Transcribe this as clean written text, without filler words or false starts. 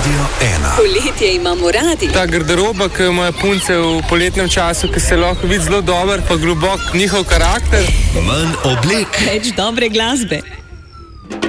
Radio 1. Poletje imamo radi. Ta garderoba, ki ima punce v poletnem času, ki se lahko vidi zelo dober, pa globok njihov karakter. Manj oblek. Več dobre glasbe.